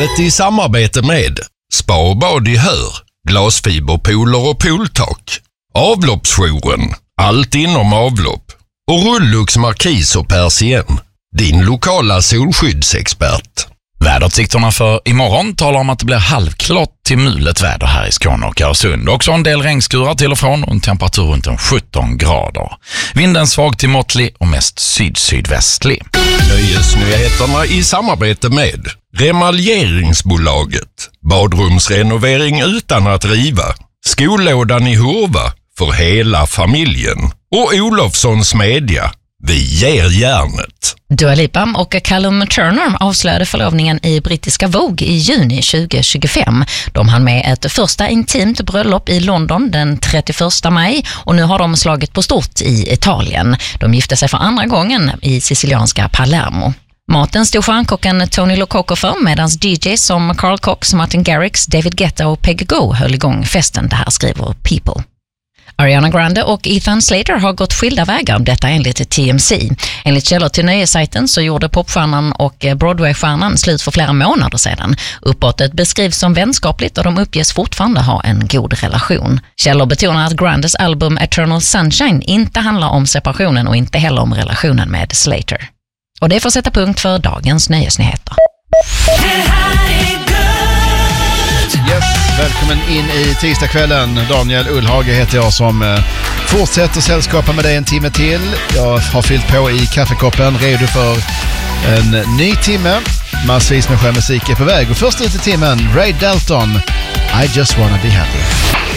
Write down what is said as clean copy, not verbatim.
Programmet i samarbete med Spa och bad i Hör, glasfiberpooler och pooltak, Avloppsjouren, allt inom avlopp och Rullux Markis och Persien, din lokala solskyddsexpert. Väderutsikterna för imorgon talar om att det blir halvklart till mulet väder här i Skåne och Öresund. Också en del regnskurar till och från och en temperatur runt 17 grader. Vinden svag till måttlig och mest syd-sydvästlig. Nöjesnyheterna i samarbete med Remaljeringsbolaget, badrumsrenovering utan att riva, skollådan i Hurva för hela familjen och Olofssons Media. Vi ger järnet. Dua Lipa och Callum Turner avslöjade förlovningen i brittiska Vogue i juni 2025. De hann med ett första intimt bröllop i London den 31 maj och nu har de slagit på stort i Italien. De gifte sig för andra gången i sicilianska Palermo. Maten stod stjärnkocken Tony Lococo för medan DJs som Carl Cox, Martin Garrix, David Guetta och Peggy Go höll igång festen. Det här skriver People. Ariana Grande och Ethan Slater har gått skilda vägar, detta enligt TMC. Enligt källor till nöjesajten så gjorde popstjärnan och Broadway-stjärnan slut för flera månader sedan. Uppbrottet beskrivs som vänskapligt och de uppges fortfarande ha en god relation. Källor betonar att Grandes album Eternal Sunshine inte handlar om separationen och inte heller om relationen med Slater. Och det får sätta punkt för dagens nöjesnyheter. Yes, välkommen in i tisdagskvällen. Daniel Ullhage heter jag som fortsätter sällskapa med dig en timme till. Jag har fyllt på i kaffekoppen, redo för en ny timme. Massvis med skärmusik är på väg. Och först ut i timmen, Ray Dalton, I just wanna be happy.